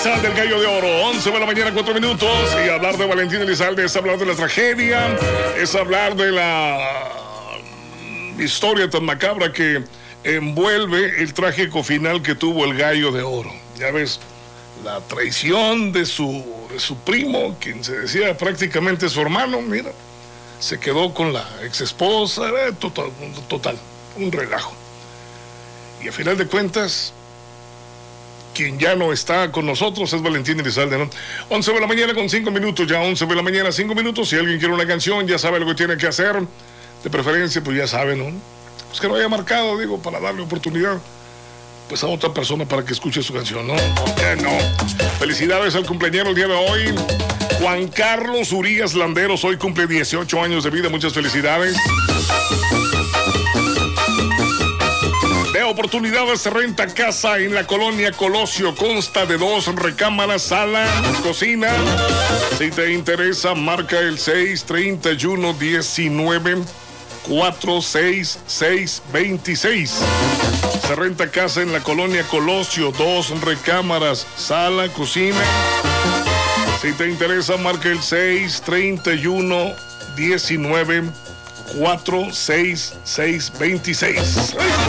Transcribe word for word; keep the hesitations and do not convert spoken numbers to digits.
Elizalde, el gallo de oro. once de la mañana, cuatro minutos. Y hablar de Valentín Elizalde es hablar de la tragedia, es hablar de la historia tan macabra que envuelve el trágico final que tuvo el gallo de oro. Ya ves, la traición de su, de su primo, quien se decía prácticamente su hermano, mira, se quedó con la ex esposa, eh, total, total, un relajo. Y a final de cuentas, quien ya no está con nosotros es Valentín Elizalde, ¿no? once de la mañana con cinco minutos, ya once de la mañana, cinco minutos. Si alguien quiere una canción, ya sabe lo que tiene que hacer. De preferencia, pues ya sabe, ¿no? Pues que no haya marcado, digo, para darle oportunidad pues a otra persona para que escuche su canción, ¿no? ¿Por qué no? Felicidades al cumpleañero el día de hoy. Juan Carlos Urías Landeros, hoy cumple dieciocho años de vida. Muchas felicidades. De oportunidades se renta casa en la colonia Colosio. Consta de dos recámaras, sala, cocina. Si te interesa, marca el seis treinta y uno diecinueve cuarenta y seis veintiséis. Se renta casa en la colonia Colosio, dos recámaras, sala, cocina. Si te interesa, marca el seis treinta y uno diecinueve cuarenta y seis veintiséis.